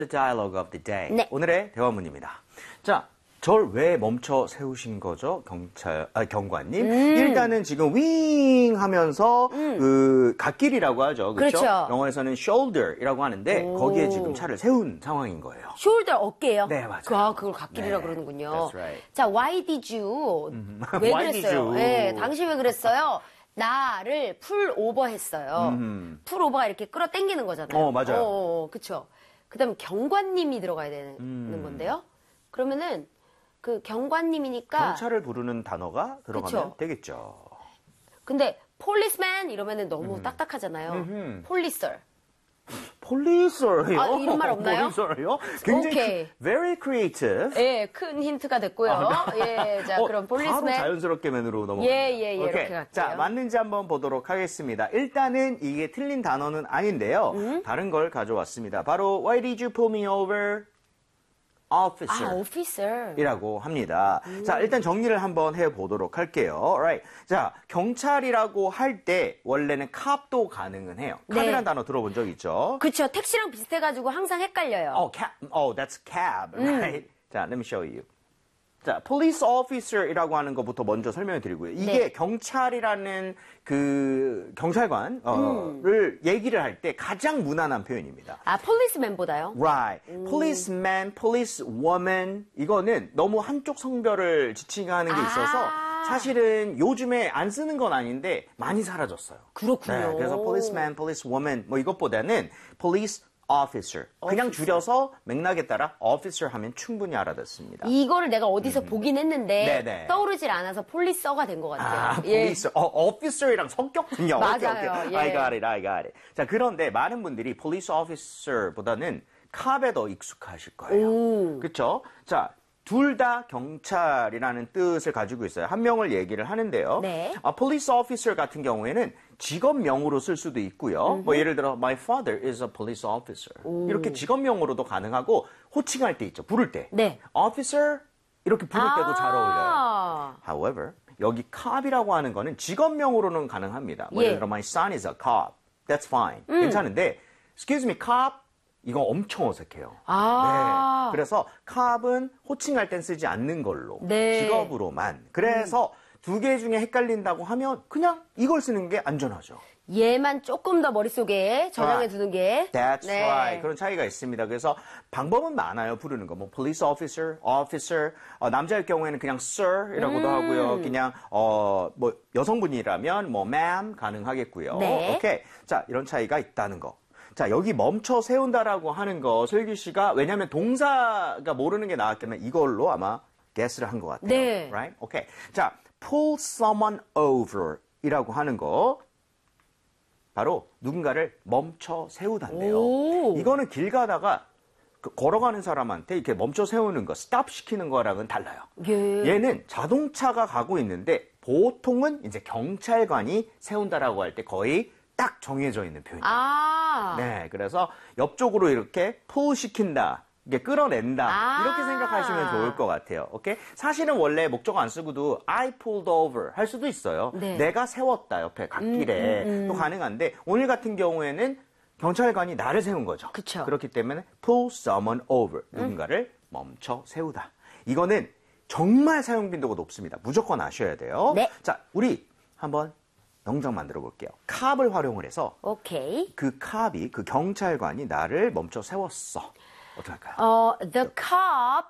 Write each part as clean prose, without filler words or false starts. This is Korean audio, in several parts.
The dialogue of the day. 네. 오늘의 대화문입니다. 자, 절 왜 멈춰 세우신 거죠? 경관님. 일단은 지금 윙 하면서 그 갓길이라고 하죠. 그렇죠? 영어에서는 shoulder이라고 하는데 거기에 지금 차를 세운 상황인 거예요. shoulder 어깨요? 네, 맞아요. 그걸 갓길이라고 그러는군요. That's right. 자, why did you? 왜 Why 그랬어요? did you? 네, 당신 왜 그랬어요? 나를 풀 오버 했어요. 풀 오버가 이렇게 끌어당기는 거잖아요. 맞아요. 그쵸. 그 다음에 경관님이 들어가야 되는 건데요. 그러면은 그 경관님이니까. 경찰을 부르는 단어가 들어가면 그쵸. 되겠죠. 근데 policeman 이러면은 너무 딱딱하잖아요. policer. policer요? 아, 이런 말 없나요? policer요? 굉장히 오케이. very creative. 예, 큰 힌트가 됐고요. 예, 자, 그럼 바로 policeman. 자연스럽게 맨으로 넘어갑니다. 예, 오케이. 이렇게 갈게요. 자, 맞는지 한번 보도록 하겠습니다. 일단은 이게 틀린 단어는 아닌데요. 다른 걸 가져왔습니다. 바로 Why did you pull me over? officer. 아, officer. 이라고 합니다. 자, 일단 정리를 한번 해보도록 할게요. Alright. 자, 경찰이라고 할 때 원래는 cop도 가능은 해요. cop이라는 단어 들어본 적 있죠? 그쵸. 택시랑 비슷해가지고 항상 헷갈려요. That's cab, right? 자, let me show you. 자, police officer이라고 하는 것부터 먼저 설명을 드리고요. 이게 경찰이라는 그 경찰관을 얘기를 할 때 가장 무난한 표현입니다. 아, policeman보다요? Right. policeman, policewoman 이거는 너무 한쪽 성별을 지칭하는 게 있어서 사실은 요즘에 안 쓰는 건 아닌데 많이 사라졌어요. 그렇군요. 네, 그래서 policeman, policewoman 뭐 이것보다는 police officer. 그냥 줄여서 맥락에 따라 officer 하면 충분히 알아듣습니다. 이거를 내가 어디서 보긴 했는데 네네. 떠오르질 않아서 policer가 된 것 같아요. police. officer이랑 섞였군요. 맞아요. 오케이. 예. I got it. 자, 그런데 많은 분들이 police officer보다는 캅에 더 익숙하실 거예요. 그렇죠? 자, 둘 다 경찰이라는 뜻을 가지고 있어요. 한 명을 얘기를 하는데요. 네. police officer 같은 경우에는 직업명으로 쓸 수도 있고요. 뭐 예를 들어 my father is a police officer. 이렇게 직업명으로도 가능하고 호칭할 때 있죠. 부를 때. 네. officer 이렇게 부를 때도 잘 어울려요. However, 여기 cop이라고 하는 거는 직업명으로는 가능합니다. 뭐 예를 들어 my son is a cop. That's fine. 괜찮은데 excuse me, cop 이거 엄청 어색해요. 네. 그래서 cop은 호칭할 땐 쓰지 않는 걸로 직업으로만. 그래서 두 개 중에 헷갈린다고 하면 그냥 이걸 쓰는 게 안전하죠. 얘만 조금 더 머릿속에 저장해 두는 게. That's right. 그런 차이가 있습니다. 그래서 방법은 많아요. 부르는 거. 뭐 police officer, 남자일 경우에는 그냥 sir이라고도 하고요. 그냥 뭐 여성분이라면 뭐 ma'am 가능하겠고요. 네. 오케이. 자, 이런 차이가 있다는 거. 자, 여기 멈춰 세운다라고 하는 거 슬기 씨가 왜냐하면 동사가 모르는 게 나왔기 때문에 이걸로 아마 guess를 한 것 같아요. 네. Right? 오케이. 자, pull someone over 이라고 하는 거 바로 누군가를 멈춰 세우다인데요. 이거는 길 가다가 걸어가는 사람한테 이렇게 멈춰 세우는 거, 스탑 시키는 거랑은 달라요. 얘는 자동차가 가고 있는데 보통은 이제 경찰관이 세운다라고 할 때 거의 딱 정해져 있는 표현이에요. 네, 그래서 옆쪽으로 이렇게 pull 시킨다. 이게 끌어낸다. 이렇게 생각하시면 좋을 것 같아요. 오케이? 사실은 원래 목적어 안 쓰고도 I pulled over 할 수도 있어요. 네. 내가 세웠다. 옆에 갓길에. 또 가능한데 오늘 같은 경우에는 경찰관이 나를 세운 거죠. 그쵸. 그렇기 때문에 pull someone over. 누군가를 멈춰 세우다. 이거는 정말 사용 빈도가 높습니다. 무조건 아셔야 돼요. 네. 자, 우리 한번 영장 만들어 볼게요. 캅을 활용을 해서 오케이. 그 캅이 그 경찰관이 나를 멈춰 세웠어. 어떻게 할까요? The cop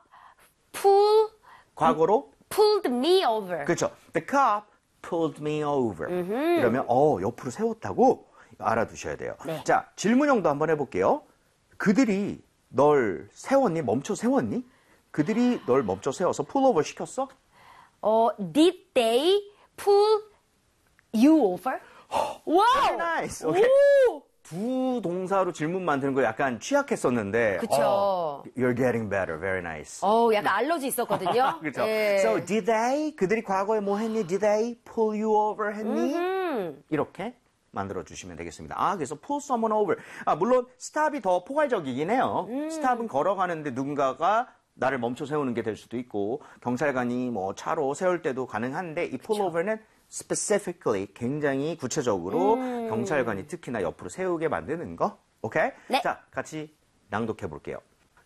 과거로 pulled me over. 그렇죠. The cop pulled me over. 이러면 옆으로 세웠다고 알아두셔야 돼요. 네. 자, 질문형도 한번 해볼게요. 그들이 널 세웠니? 멈춰 세웠니? 그들이 널 멈춰 세워서 pull over 시켰어? Did they pull you over? 와우! Very nice. Okay. 두 동사로 질문 만드는 거 약간 취약했었는데. 그쵸. You're getting better. Very nice. 약간 알러지 있었거든요. 그렇죠. 예. So did they? 그들이 과거에 뭐 했니? Did they pull you over 했니? 이렇게 만들어 주시면 되겠습니다. 그래서 pull someone over. 물론 stop이 더 포괄적이긴 해요. stop은 걸어가는데 누군가가 나를 멈춰 세우는 게 될 수도 있고 경찰관이 뭐 차로 세울 때도 가능한데 이 pull over는 specifically 굉장히 구체적으로 경찰관이 특히나 옆으로 세우게 만드는 거. 오케이? 네. 자, 같이 낭독해 볼게요.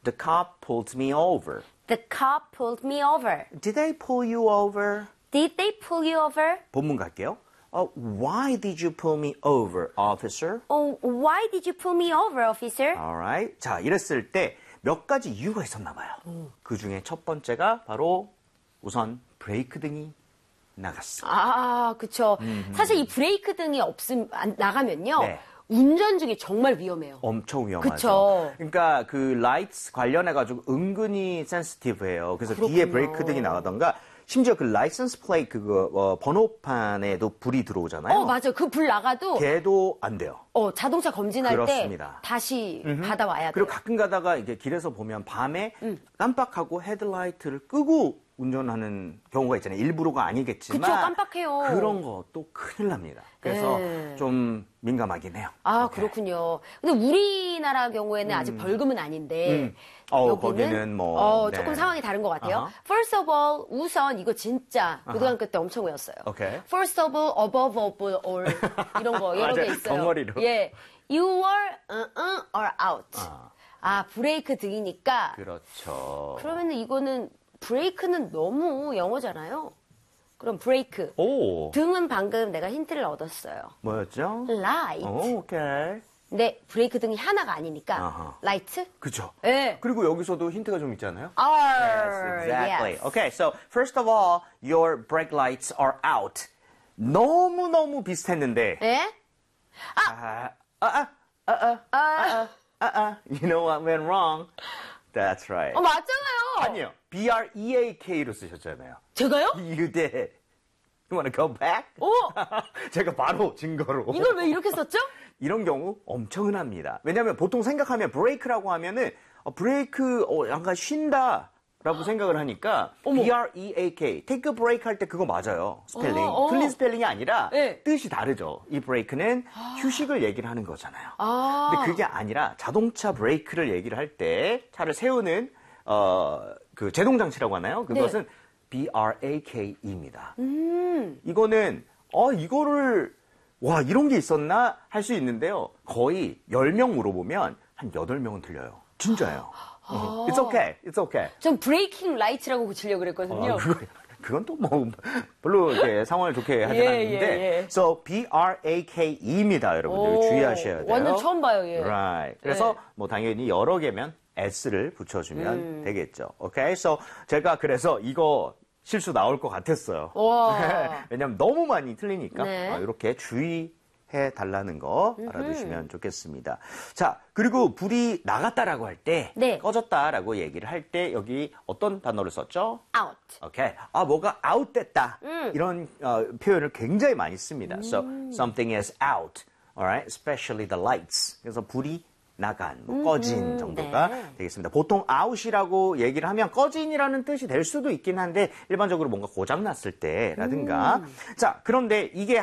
The cop pulled me over. The cop pulled me over. Did they pull you over? Did they pull you over? 본문 갈게요. Why did you pull me over, officer? Oh, why did you pull me over, officer? Alright. 자, 이랬을 때 몇 가지 이유가 있었나 봐요. 그 중에 첫 번째가 바로 우선 브레이크 등이 나갔어. 아, 그쵸. 사실 이 브레이크 등이 나가면요. 네. 운전 중에 정말 위험해요. 엄청 위험하죠. 그쵸. 그러니까 그 라이트 관련해가지고 은근히 센시티브해요. 그래서 그렇군요. 뒤에 브레이크 등이 나가던가 심지어 그 라이선스 플레이트 그거 번호판에도 불이 들어오잖아요. 맞아요. 그 불 나가도 걔도 안 돼요. 자동차 검진할 그렇습니다. 때 다시 받아와야 돼요. 그리고 가끔 가다가 이게 길에서 보면 밤에 깜빡하고 헤드라이트를 끄고 운전하는 경우가 있잖아요. 일부러가 아니겠지만. 그쵸, 깜빡해요. 그런 것도 큰일 납니다. 그래서 네. 좀 민감하긴 해요. 아, 오케이. 그렇군요. 근데 우리나라 경우에는 아직 벌금은 아닌데 여기는 거기는 뭐 네. 조금 상황이 다른 것 같아요. First of all, 우선 이거 진짜 고등학교 때 엄청 외웠어요. 오케이. First of all, above all 이런 거 여러 개 맞아요. 있어요. 덩어리로. 예, you are or out. 브레이크 등이니까. 그렇죠. 그러면은 이거는 브레이크는 너무 영어잖아요. 그럼 브레이크. 오. 등은 방금 내가 힌트를 얻었어요. 뭐였죠? 라이트. 오케이. 근데 브레이크 등이 하나가 아니니까 아하. 라이트? 그죠. 네. 그리고 여기서도 힌트가 좀 있잖아요. R. Exactly. Yes. Okay, so first of all, your brake lights are out. 너무너무 비슷했는데. 예? You know what went wrong? That's right. 맞잖아요. 아니요. BREAK로 쓰셨잖아요. 제가요? You did. You want to go back? 제가 바로 증거로. 이걸 왜 이렇게 썼죠? 이런 경우 엄청 흔합니다. 왜냐하면 보통 생각하면 브레이크라고 하면은 브레이크 약간 쉰다. 라고 생각을 하니까 BREAK, take a break 할 때 그거 맞아요. 스펠링. 틀린 스펠링이 아니라 네. 뜻이 다르죠. 이 브레이크는 휴식을 얘기를 하는 거잖아요. 근데 그게 아니라 자동차 브레이크를 얘기를 할 때 차를 세우는 그 제동 장치라고 하나요? 그것은 BRAK입니다. 이거는 이거를 와 이런 게 있었나 할 수 있는데요. 거의 10명 물어보면 한 8명은 틀려요. 진짜예요. It's okay. It's okay. 전 브레이킹 라이트라고 고치려고 그랬거든요. 그건 또 뭐 별로 이렇게 상황을 좋게 하진 않는데. So BRAKE입니다, 여러분들 주의하셔야 돼요. 완전 처음 봐요. 예. Right. 그래서 뭐 당연히 여러 개면 S를 붙여주면 되겠죠. Okay. So 제가 그래서 이거 실수 나올 것 같았어요. 왜냐면 너무 많이 틀리니까 네. 이렇게 주의해 달라는 거 알아두시면 좋겠습니다. 자, 그리고 불이 나갔다라고 할 때, 네. 꺼졌다라고 얘기를 할 때 여기 어떤 단어를 썼죠? out. 오케이. 뭐가 out됐다. 이런 표현을 굉장히 많이 씁니다. So something is out. Alright, especially the lights. 그래서 불이 나간, 꺼진 정도가 되겠습니다. 보통 out이라고 얘기를 하면 꺼진이라는 뜻이 될 수도 있긴 한데 일반적으로 뭔가 고장났을 때라든가 자, 그런데 이게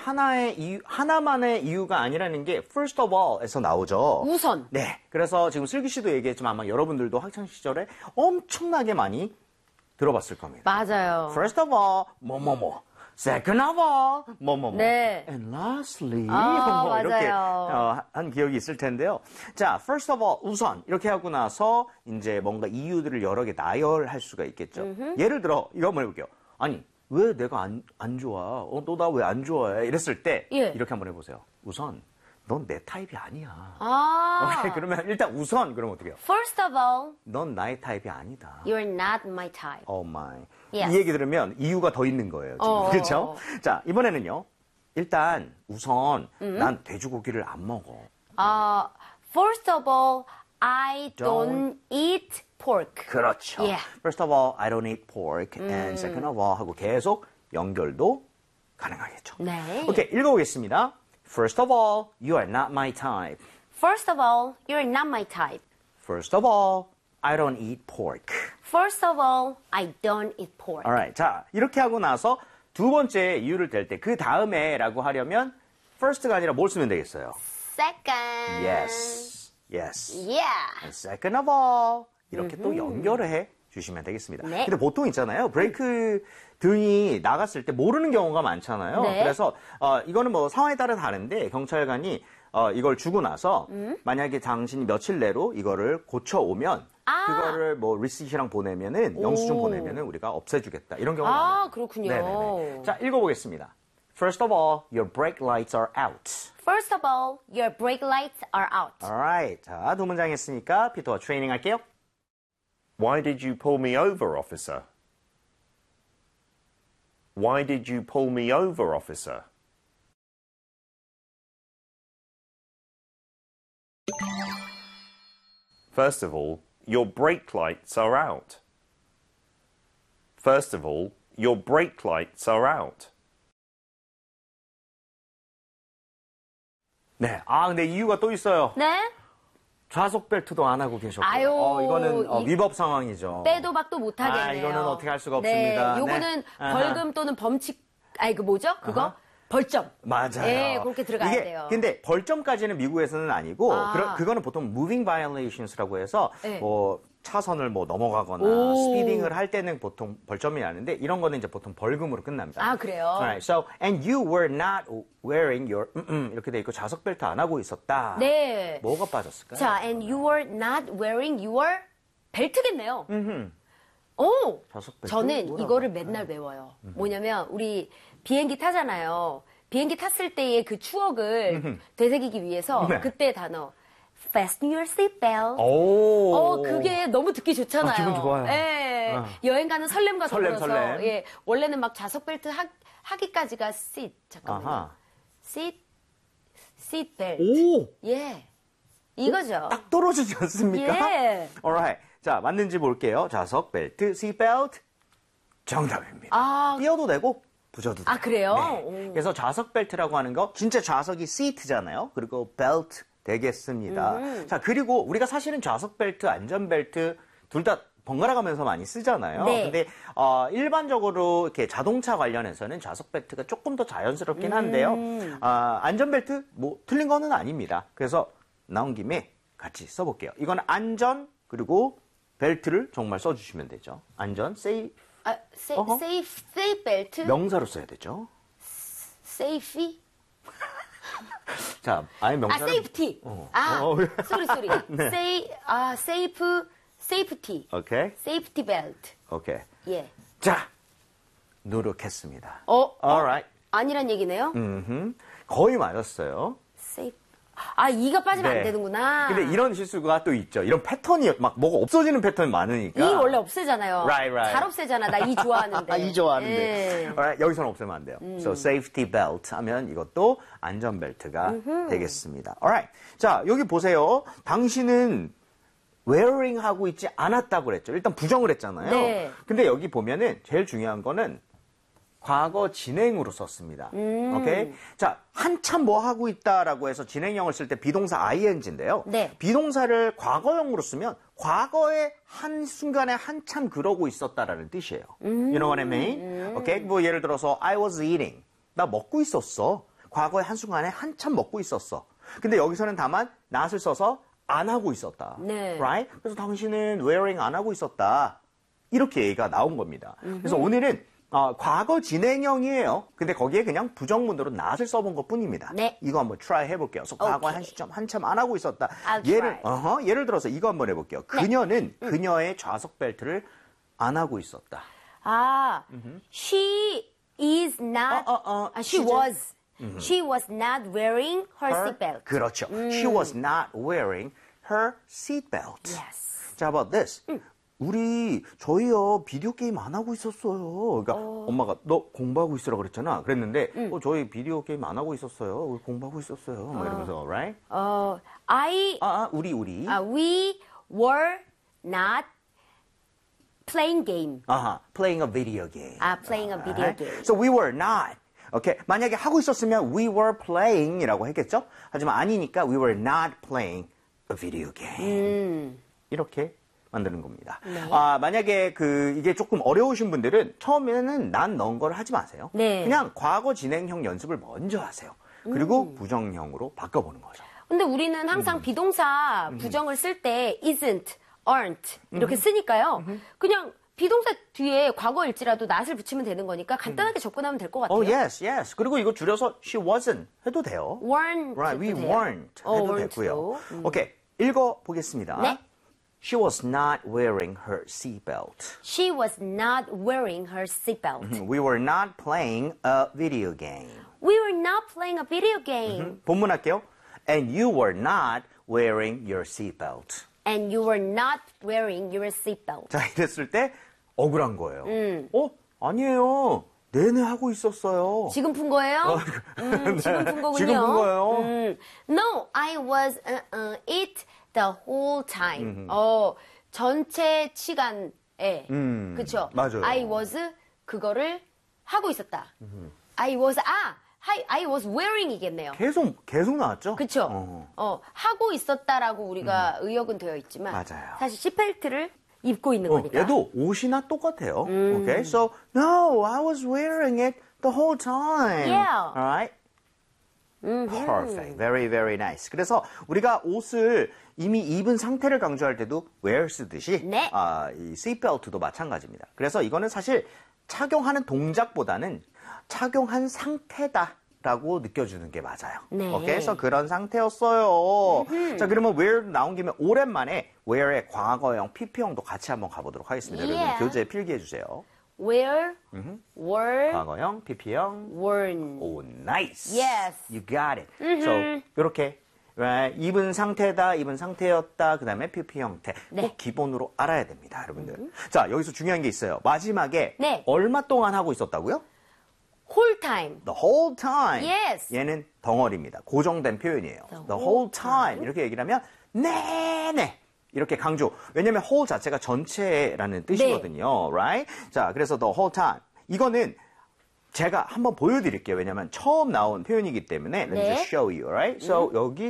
하나만의 이유가 아니라는 게 first of all에서 나오죠. 우선. 네, 그래서 지금 슬기 씨도 얘기했지만 아마 여러분들도 학창시절에 엄청나게 많이 들어봤을 겁니다. 맞아요. First of all, 뭐뭐뭐. Second of all, 뭐뭐뭐. 네. And lastly, 이렇게 맞아요. 한 기억이 있을 텐데요. 자, first of all, 우선 이렇게 하고 나서 이제 뭔가 이유들을 여러 개 나열할 수가 있겠죠. 예를 들어 이거 한번 해볼게요. 아니, 왜 내가 안 좋아? 너 나 왜 안 좋아해? 이랬을 때 이렇게 한번 해보세요. 우선 넌 내 타입이 아니야. 오케이, 그러면 일단 우선 그러면 어떻게 해요? First of all, 넌 나의 타입이 아니다. you're not my type. Oh my. Yes. 이 얘기 들으면 이유가 더 있는 거예요. 지금. 그렇죠? 자, 이번에는요. 일단 우선 난 돼지고기를 안 먹어. First of all, I don't eat pork. 그렇죠. Yeah. First of all, I don't eat pork. And second of all 하고 계속 연결도 가능하겠죠. 네. 오케이, 읽어보겠습니다. First of all, you are not my type. First of all, you're not my type. First of all, I don't eat pork. First of all, I don't eat pork. Alright. 자, 이렇게 하고 나서 두 번째 이유를 댈 때 그 다음에라고 하려면 first가 아니라 뭘 쓰면 되겠어요? Second. Yes. Yes. Yeah. And second of all. 이렇게 또 연결을 해 주시면 되겠습니다. 네. 근데 보통 있잖아요. 브레이크 등이 나갔을 때 모르는 경우가 많잖아요. 네. 그래서 이거는 뭐 상황에 따라 다른데 경찰관이 이걸 주고 나서 만약에 당신이 며칠 내로 이거를 고쳐오면 그거를 뭐 리시트랑 보내면은 영수증 보내면은 우리가 없애주겠다 이런 경우가 많아요. 그렇군요. 네네네. 자, 읽어보겠습니다. First of all, your brake lights are out. First of all, your brake lights are out. Alright. 자, 두 문장 했으니까 피터와 트레이닝 할게요. Why did you pull me over, officer? Why did you pull me over, officer? First of all, your brake lights are out. First of all, your brake lights are out. 네. 근데 이유가 또 있어요. 네? 좌석 벨트도 안 하고 계셨고요. 아유, 이거는 위법 상황이죠. 빼도 박도 못하겠네요. 이거는 어떻게 할 수가 없습니다. 네, 요거는 벌금 또는 범칙, 그 뭐죠? 그거? 벌점. 맞아요. 네, 그렇게 들어가야 이게 돼요. 근데 벌점까지는 미국에서는 아니고 그거는 보통 moving violations라고 해서 네. 뭐 차선을 뭐 넘어가거나 스피딩을 할 때는 보통 벌점이 나는데 이런 거는 이제 보통 벌금으로 끝납니다. 그래요? Alright, so and you were not wearing your 이렇게 돼 있고 좌석 벨트 안 하고 있었다. 네. 뭐가 빠졌을까요? 자, and you were not wearing your 벨트겠네요. 좌석 벨트? 저는 뭐라고? 이거를 맨날 외워요. 뭐냐면 우리 비행기 타잖아요. 비행기 탔을 때의 그 추억을 되새기기 위해서 네. 그때 단어 fasten your seatbelt. 오. 그게 너무 듣기 좋잖아요. 기분 좋아요. 예. 여행 가는 설렘과 설렘, 더불어서 설렘. 예. 원래는 막 좌석 벨트 하기까지가 seat. 잠깐만요. 아하. seat belt. 오. 예. 이거죠. 딱 떨어지지 않습니까? 예. Alright. 자, 맞는지 볼게요. 좌석 벨트, seatbelt. 정답입니다. 끼어도 되고 부셔도 돼요. 그래요? 네. 그래서 좌석 벨트라고 하는 거 진짜 좌석이 seat잖아요. 그리고 belt 되겠습니다. 자, 그리고 우리가 사실은 좌석 벨트, 안전 벨트 둘 다 번갈아 가면서 많이 쓰잖아요. 네. 근데 일반적으로 이렇게 자동차 관련해서는 좌석 벨트가 조금 더 자연스럽긴 한데요. 안전 벨트 뭐 틀린 거는 아닙니다. 그래서 나온 김에 같이 써볼게요. 이거는 안전 그리고 벨트를 정말 써주시면 되죠. 안전, safe. safe belt? 명사로 써야 되죠. safety? 자, 아예 명사를. safety. sorry. 네. safety. 오케이. safety belt. 오케이. 예. 자, 노력했습니다. Alright. 아니란 얘기네요. 거의 맞았어요. safe. 이가 빠지면 네. 안 되는구나. 근데 이런 실수가 또 있죠. 이런 패턴이 막 뭐가 없어지는 패턴이 많으니까. 이 원래 없애잖아요. Right. 잘 없애잖아. 나 이 좋아하는데. 이 좋아하는데. 예. Alright, 여기서는 없애면 안 돼요. So safety belt 하면 이것도 안전벨트가 되겠습니다. Alright. 자, 여기 보세요. 당신은 wearing 하고 있지 않았다고 그랬죠. 일단 부정을 했잖아요. 네. 근데 여기 보면은 제일 중요한 거는 과거 진행으로 썼습니다. 오케이? 자, 한참 뭐 하고 있다라고 해서 진행형을 쓸 때 비동사 ing인데요. 네. 비동사를 과거형으로 쓰면 과거의 한 순간에 한참 그러고 있었다라는 뜻이에요. You know what I mean? 오케이? 뭐 예를 들어서 I was eating. 나 먹고 있었어. 과거의 한 순간에 한참 먹고 있었어. 근데 여기서는 다만 not을 써서 안 하고 있었다. 네. Right? 그래서 당신은 wearing 안 하고 있었다. 이렇게 얘기가 나온 겁니다. 그래서 오늘은 과거 진행형이에요. 근데 거기에 그냥 부정문으로 not을 써본 것 뿐입니다. 네. 이거 한번 try 해볼게요. 그래서 과거에 오케이. 한참 안 하고 있었다. I'll 예를 들어서 이거 한번 해볼게요. 그녀는 그녀의 좌석 벨트를 안 하고 있었다. she is not, she was not wearing her seatbelt. 그렇죠. She was not wearing her seatbelt. Yes. 자, about this. 저희요 비디오 게임 안 하고 있었어요. 그러니까 엄마가 너 공부하고 있으라 그랬잖아. 그랬는데 저희 비디오 게임 안 하고 있었어요. 우리 공부하고 있었어요. 막 이러면서, right? 우리. we were not playing game. Playing a video game. playing a video game. So we were not. Okay. 만약에 하고 있었으면 we were playing이라고 했겠죠? 하지만 아니니까 we were not playing a video game. 이렇게 만드는 겁니다. 네. 만약에 이게 조금 어려우신 분들은 처음에는 난 넣은 걸 하지 마세요. 네. 그냥 과거 진행형 연습을 먼저 하세요. 그리고 부정형으로 바꿔보는 거죠. 근데 우리는 항상 비동사 부정을 쓸 때 isn't, aren't 이렇게 쓰니까요. 그냥 비동사 뒤에 과거일지라도 not을 붙이면 되는 거니까 간단하게 접근하면 될 것 같아요. yes. 그리고 이거 줄여서 she wasn't 해도 돼요. weren't Right, we 해도 돼요. weren't 해도 weren't 되고요. 도. 오케이, 읽어보겠습니다. 네. She was not wearing her seatbelt. She was not wearing her seatbelt. We were not playing a video game. We were not playing a video game. 본문할게요. And you were not wearing your seatbelt. And you were not wearing your seatbelt. 자, 이랬을 때 억울한 거예요. 아니에요. 내내 하고 있었어요. 지금 푼 거예요? 지금 푼 거군요. 지금 푼 거예요. No, I was it the whole time. 전체 시간에. 그쵸? 맞아요. I was 그거를 하고 있었다. I was wearing이겠네요. 계속 나왔죠? 그쵸? 하고 있었다라고 우리가 의역은 되어 있지만 맞아요. 사실 시펠트를 입고 있는 거니까. 얘도 옷이나 똑같아요. Okay, so no, I was wearing it the whole time. Yeah. All right. Perfect. Very, very nice. 그래서 우리가 옷을 이미 입은 상태를 강조할 때도 wear 쓰듯이 네. 이 seatbelt도 마찬가지입니다. 그래서 이거는 사실 착용하는 동작보다는 착용한 상태다라고 느껴주는 게 맞아요. 네. 오케이, 그래서 그런 상태였어요. 자, 그러면 where 나온 김에 오랜만에 where의 과거형, PP형도 같이 한번 가보도록 하겠습니다. Yeah. 여러분 교재 필기해 주세요. Where were 과거형, PP형. worn. 오, nice. Yes. You got it. So, 이렇게 right, 입은 상태다, 입은 상태였다, 그 다음에 PP 형태. 네. 꼭 기본으로 알아야 됩니다, 여러분들. 자, 여기서 중요한 게 있어요. 마지막에 네. 얼마 동안 하고 있었다고요? whole time. The whole time. Yes. 얘는 덩어리입니다. 고정된 표현이에요. The whole time. 이렇게 얘기를 하면 내내. 이렇게 강조. 왜냐면 whole 자체가 전체라는 뜻이거든요. Right? 자, 그래서 the whole time. 이거는 제가 한번 보여드릴게요. 왜냐면 처음 나온 표현이기 때문에 Let me just show you. Right? So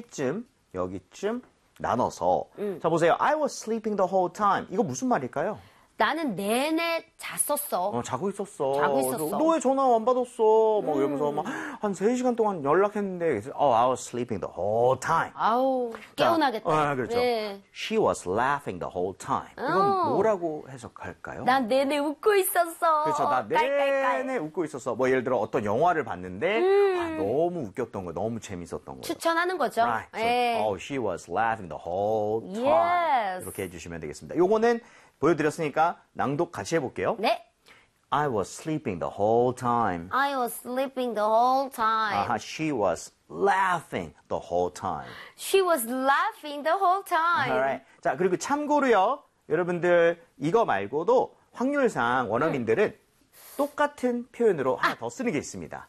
여기쯤 나눠서 자, 보세요. I was sleeping the whole time. 이거 무슨 말일까요? 나는 내내 잤었어. 자고 있었어. 자고 있었어. 너 왜 전화 안 받았어? 막 이러면서 막 한 3시간 동안 연락했는데 I was sleeping the whole time. 아우, 깨어나겠다. 그렇죠. 네. She was laughing the whole time. 이건 뭐라고 해석할까요? 난 내내 웃고 있었어. 그렇죠. 나 깔깔깔. 내내 웃고 있었어. 뭐 예를 들어 어떤 영화를 봤는데 너무 웃겼던 거, 너무 재밌었던 거. 추천하는 거죠. Right. So, 예. she was laughing the whole time. Yes. 이렇게 해주시면 되겠습니다. 요거는 보여드렸으니까 낭독 같이 해볼게요. 네. I was sleeping the whole time. I was sleeping the whole time. She was laughing the whole time. She was laughing the whole time. Alright. 자, 그리고 참고로요. 여러분들 이거 말고도 확률상 원어민들은 똑같은 표현으로 하나 더 쓰는 게 있습니다.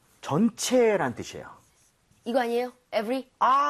전체란 뜻이에요. 이거 아니에요? Every?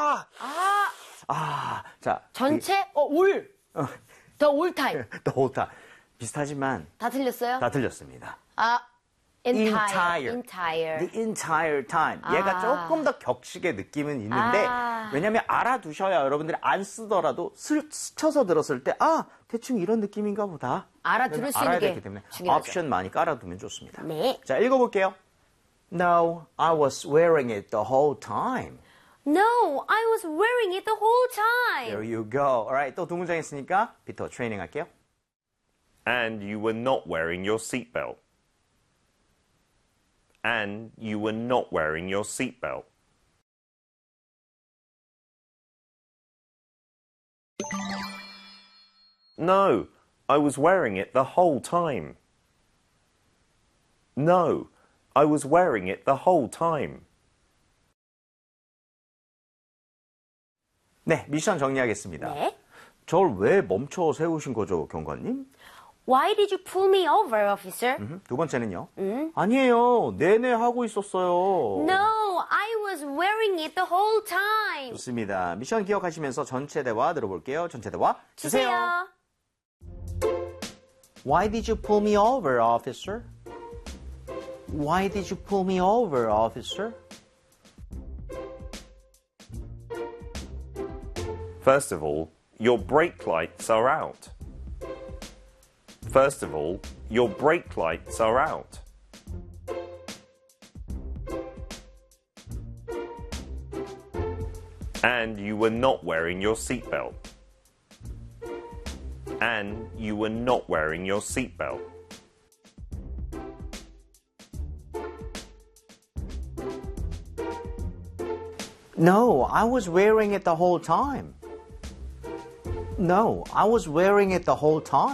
자. 전체? 올. The whole time. the whole time. 비슷하지만 다 틀렸어요? 다 틀렸습니다. entire. The entire time. 얘가 조금 더 격식의 느낌은 있는데 왜냐하면 알아두셔야 여러분들이 안 쓰더라도 스쳐서 들었을 때 대충 이런 느낌인가 보다. 알아들을 수 알아야 있는 게 되기 때문에 중요하죠. 옵션 많이 깔아두면 좋습니다. 네. 자, 읽어볼게요. No, I was wearing it the whole time. No, I was wearing it the whole time. There you go. Alright, 또 두 문장 있으니까 비터 트레이닝 할게요. And you were not wearing your seatbelt. And you were not wearing your seatbelt. No, I was wearing it the whole time. No, I was wearing it the whole time. 네, 미션 정리하겠습니다. 네. 저를 왜 멈춰 세우신 거죠, 경관님? Why did you pull me over, officer? 두 번째는요. 아니에요. 내내 하고 있었어요. No, I was wearing it the whole time. 좋습니다. 미션 기억하시면서 전체 대화 들어볼게요. 전체 대화 주세요. Why did you pull me over, officer? Why did you pull me over, officer? First of all, your brake lights are out. First of all, your brake lights are out. And you were not wearing your seatbelt. And you were not wearing your seatbelt. No, I was wearing it the whole time. No, I was wearing it the whole time.